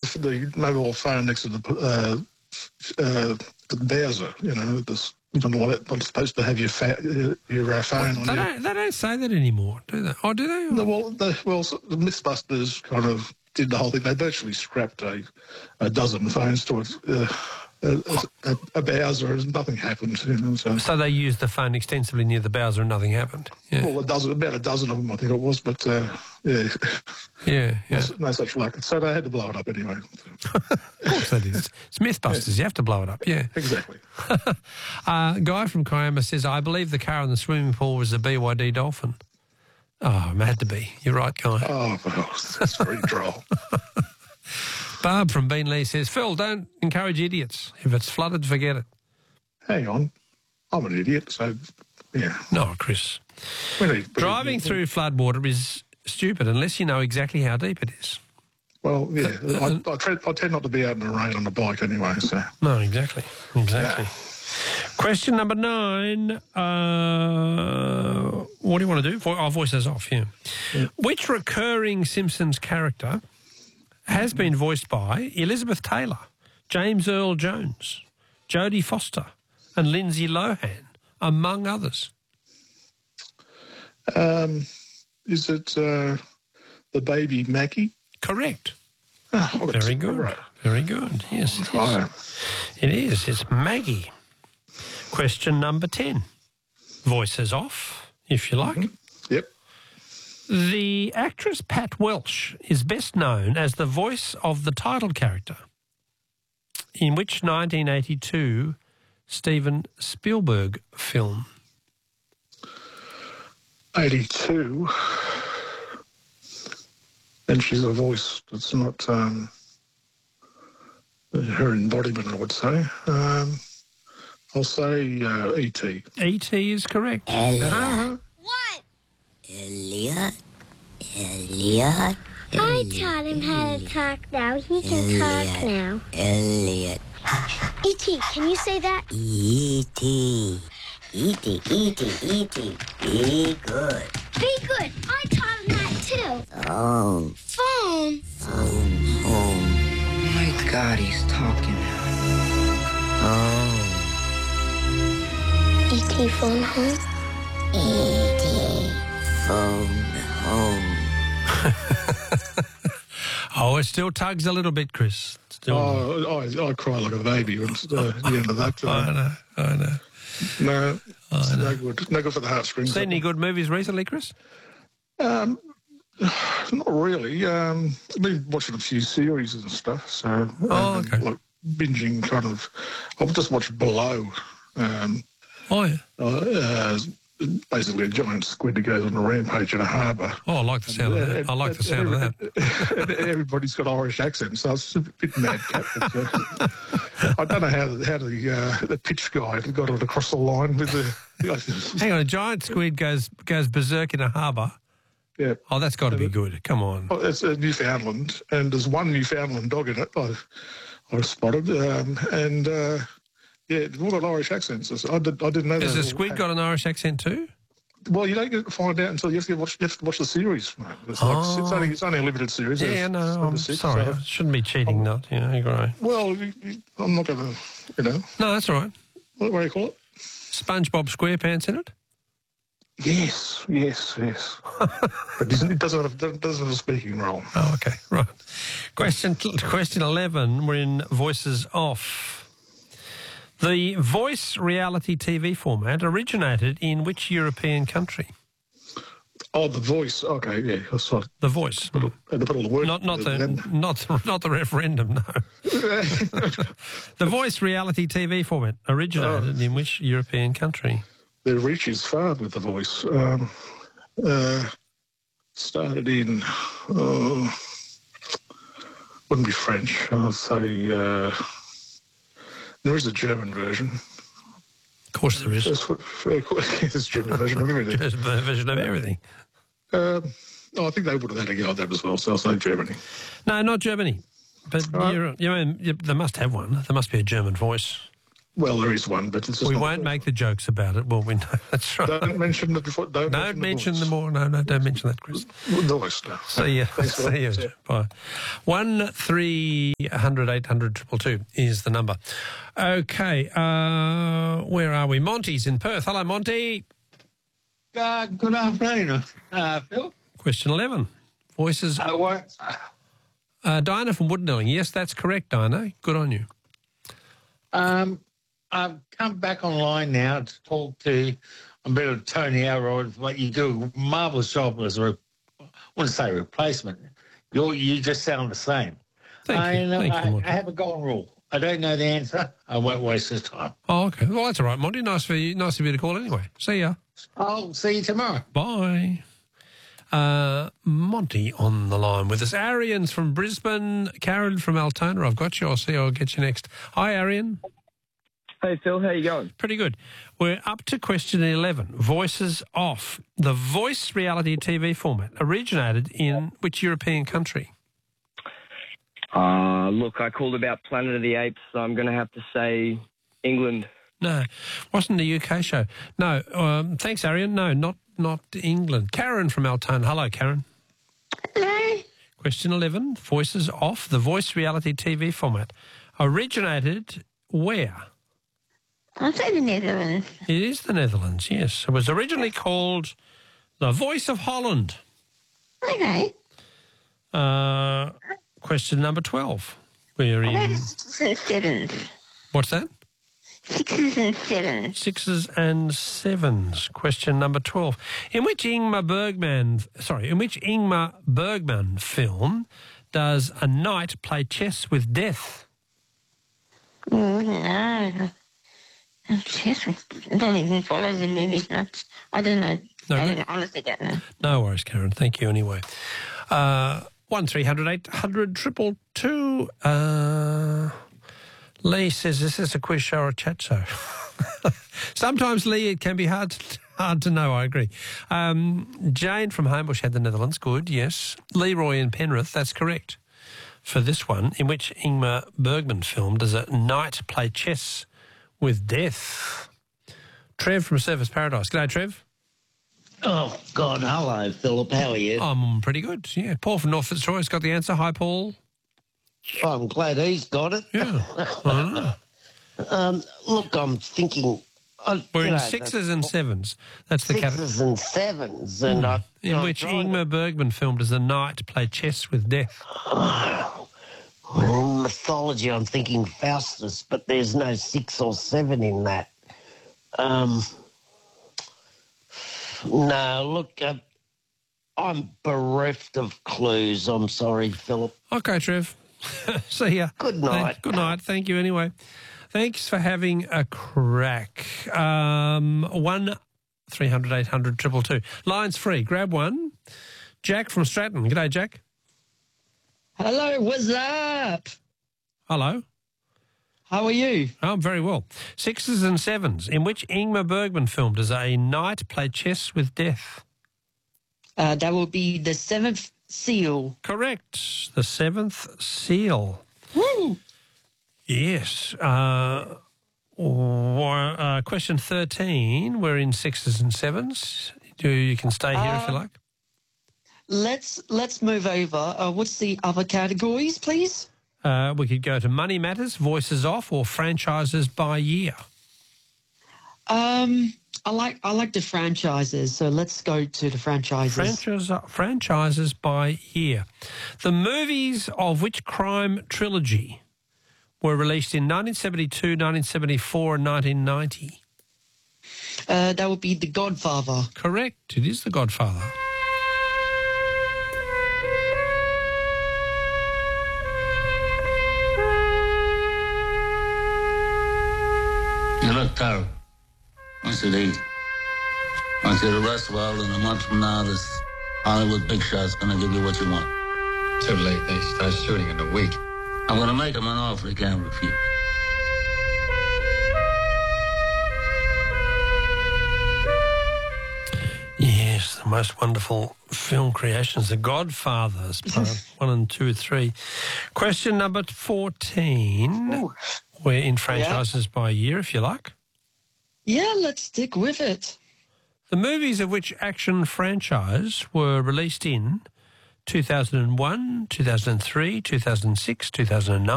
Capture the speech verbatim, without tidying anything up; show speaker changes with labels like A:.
A: the, the mobile phone next to the uh, uh, the browser. You know, this, you're not, not supposed to have your fa- your uh, phone
B: well,
A: on.
B: They
A: your...
B: don't, they don't say that anymore, do they? Oh, do they?
A: No, well, the, well, the Mythbusters kind of did the whole thing. They virtually scrapped a, a dozen phones to it. Uh, a, a, a Bowser, and nothing happened. You know, so.
B: so they used the phone extensively near the Bowser and nothing happened. Yeah.
A: Well, a dozen, about a dozen of them, I think it was, but uh, yeah,
B: yeah, yeah.
A: no, no such luck. So they had to blow it up anyway.
B: Of course they did. It's Mythbusters. You have to blow it up. Yeah,
A: exactly.
B: uh, Guy from Kiama says, "I believe the car in the swimming pool was a B Y D Dolphin." Oh, it had to be. You're right, Guy.
A: Oh, well, that's very droll.
B: Barb from Beanley says, "Phil, don't encourage idiots. If it's flooded, forget it."
A: Hang on. I'm an idiot, so, yeah.
B: No, Chris.
A: We need, we
B: Driving
A: need,
B: through floodwater is stupid unless you know exactly how deep it is.
A: Well, yeah. I, I, try, I tend not to be out in the rain on the bike anyway, so.
B: No, exactly. Exactly. Yeah. Question number nine. Uh, what do you want to do? I'll voice those off, yeah. yeah. Which recurring Simpsons character has been voiced by Elizabeth Taylor, James Earl Jones, Jodie Foster, and Lindsay Lohan, among others?
A: Um, is it uh, the baby Maggie?
B: Correct.
A: Oh, well,
B: Very good.
A: Right.
B: Very good. Yes, it
A: right.
B: is. It is. It's Maggie. Question number ten. Voices off, if you like.
A: Mm-hmm. Yep.
B: The actress Pat Welsh is best known as the voice of the title character in which nineteen eighty-two Steven Spielberg film?
A: eighty-two. And she's a voice that's not um, her embodiment, I would say. Um, I'll say uh, E T
B: E T is correct.
C: Elliot.
B: Uh-huh.
C: What? Elliot. Elliot.
D: I taught him how to talk now. He can
C: Elliot.
D: talk now.
C: Elliot.
D: E T, can you say that?
C: E T. E T. E T. E T. Be good.
D: Be good. I taught him that too.
C: Phone.
D: Phone.
C: Phone. Home.
E: Oh my God, he's talking.
C: Home.
D: E T phone home.
C: E T. Phone home.
B: Oh, it still tugs a little bit, Chris. Still.
A: Oh, I, I cry like a baby when it's uh, the end of that. Uh,
B: I know, I know.
A: No,
B: I
A: it's
B: know.
A: no good. No good for the heartstrings.
B: Seen any good movies recently, Chris?
A: Um, not really. Um, I've been watching a few series and stuff, so um,
B: Oh, okay.
A: like binging kind of. I've just watched Below. Um,
B: Oh, yeah.
A: uh, basically a giant squid that goes on a rampage in a harbour.
B: Oh, I like the sound of that. I like the sound of that.
A: And everybody's got Irish accents, so it's a bit madcap. But, uh, I don't know how, how the uh, the pitch guy got it across the line with the.
B: Hang on, a giant squid goes goes berserk in a harbour.
A: Yeah.
B: Oh, that's got to be good. Come on.
A: Oh, it's uh, Newfoundland, and there's one Newfoundland dog in it. I, I spotted, um, and uh, yeah, they've all got Irish accents. I, did, I didn't know.
B: Has
A: that
B: the
A: all
B: squid
A: had-
B: got an Irish accent too?
A: Well, you don't get to find out until you have to watch, you have to watch the series. It's, like,
B: Oh.
A: it's, only, it's only a limited series.
B: Yeah,
A: There's
B: no,
A: number
B: I'm
A: six,
B: sorry.
A: so-
B: I shouldn't be cheating, not, you know, you're right.
A: Well, you- you- I'm not going to, you know,
B: No, that's all right.
A: what, what do you call it?
B: SpongeBob SquarePants in it?
A: Yes, yes, yes. But it doesn't have, it doesn't have a speaking role.
B: Oh, okay, right. Question question eleven, we're in Voices Off. The voice reality T V format originated in which European country?
A: Oh, The Voice. Okay, yeah. I saw it.
B: The Voice.
A: Put all- had to put all the words.
B: Not not the
A: together.
B: not the, not the referendum, no. The voice reality T V format originated in which European country?
A: Their reach is far with The Voice. Um, uh, started in, uh, wouldn't be French. I'll say uh, there is a German version.
B: Of course there is.
A: There's, there's a German version of everything.
B: There's a version of everything.
A: Um, oh, I think they would have had a go at that as well, so I'll say Germany.
B: No, not Germany. But
A: Right.
B: you're, you know, you, they must have one. There must be a German voice.
A: Well, there is one, but it's just
B: We
A: not
B: won't make the jokes about it, will we? No, that's right.
A: Don't mention the before. Don't,
B: Don't mention
A: the
B: them all. No, no, don't mention that, Chris.
A: voice. The voice, no.
B: See ya.
A: Thanks a lot.
B: See ya.
A: See ya.
B: Bye. One three hundred eight hundred triple two is the number. Okay, uh, where are we? Monty's in Perth. Hello, Monty.
F: Uh, good afternoon, uh, Phil.
B: Question eleven. Voices.
F: Uh, what,
B: Uh, Dinah from Woodnelling. Yes, that's correct, Dinah. Good on you.
F: um, I've come back online now to talk to a bit of Tony Elrod. What you do, a marvellous job as a, re- I wouldn't say replacement. You you just sound the same.
B: Thank
F: I,
B: you.
F: know,
B: Thank you,
F: I,
B: Monty.
F: I have a golden rule. I don't know the answer. I won't waste his time.
B: Oh, okay. Well, that's all right, Monty. Nice for you. Nice of you to call anyway. See ya.
F: I'll see you tomorrow.
B: Bye. Uh, Monty on the line with us. Arian's from Brisbane. Karen from Altona. I've got you. I'll see you. I'll get you next. Hi, Arian.
G: Hey, Phil, how you going?
B: Pretty good. We're up to question eleven. Voices Off. The voice reality T V format originated in which European country?
G: Uh, look, I called about Planet of the Apes, so I'm going to have to say England.
B: No, wasn't a U K show. No, um, thanks, Arian. No, not not England. Karen from Altona. Hello, Karen.
D: Hello.
B: Question eleven. Voices Off. The voice reality T V format originated where?
D: I'll say the Netherlands.
B: It is the Netherlands, yes. It was originally called The Voice of Holland.
D: Okay.
B: Uh, question number twelve. We're in...
D: Sixes and sevens.
B: What's that?
D: Sixes and sevens.
B: Sixes and sevens. Question number twelve. In which Ingmar Bergman... Sorry, in which Ingmar Bergman film does a knight play chess with death?
D: Oh, no. Oh, chess. I don't even follow the movies much. I don't know.
B: No,
D: I
B: no.
D: don't, honestly don't know.
B: No worries, Karen. Thank you anyway. Uh, one three hundred eight hundred triple two. Uh, Lee says, is this a quiz show or a chat show? Sometimes, Lee, it can be hard to, hard to know. I agree. Um, Jane from Homebush had the Netherlands. Good, yes. Leroy in Penrith. That's correct. For this one, in which Ingmar Bergman film does a knight play chess with death? Trev from Surfers Paradise. G'day, Trev.
H: Oh, God, hello, Philip. How are you?
B: I'm pretty good, yeah. Paul from North Fitzroy's got the answer. Hi, Paul.
H: I'm glad he's got it.
B: Yeah. I know.
H: Um, look, I'm thinking... I,
B: We're
H: you
B: in
H: know,
B: sixes and sevens. That's the category.
H: Sixes and sevens, and I...
B: In
H: I'm
B: which
H: trying
B: Ingmar Bergman film does a knight play chess with death?
H: to- Well, in mythology, I'm thinking Faustus, but there's no six or seven in that. Um... No, look, uh, I'm bereft of clues. I'm sorry, Philip.
B: Okay, Trev. See ya.
H: Good night.
B: Thank- good night. Thank you anyway. Thanks for having a crack. Um, one three hundred eight hundred triple two. Line's free. Grab one. Jack from Stratton. G'day, Jack.
I: Hello, what's up?
B: Hello.
I: How are you?
B: Oh, I'm very well. Sixes and sevens. In which Ingmar Bergman film does a knight play chess with death?
I: Uh, that will be The Seventh Seal.
B: Correct. The Seventh Seal.
I: Woo!
B: Yes. Uh, or, uh, question thirteen. We're in sixes and sevens. You, you can stay here if you
I: Uh,
B: like.
I: Let's let's move over. Uh, what's the other categories, please?
B: Uh, we could go to Money Matters, Voices Off, or Franchises by Year.
I: Um, I like I like the franchises, so let's go to the franchises.
B: Franchise, franchises by Year. The movies of which crime trilogy were released in nineteen seventy-two, nineteen seventy-four, and nineteen ninety?
I: Uh, that would be The Godfather.
B: Correct. It is The Godfather.
J: You look tired. I said, eat. I said, to rest well, and a month from now, this Hollywood big shot's gonna give you what you want.
K: Too late. They start shooting in a week.
J: I'm gonna make him an offer he can't refuse.
B: Yes, the most wonderful film creations, The Godfathers, part one and two, three. Question number fourteen.
I: Ooh.
B: We're in franchises yeah. by year, if you like.
I: Yeah, let's stick with it.
B: The movies of which action franchise were released in two thousand one, two thousand three, two thousand six, two thousand nine,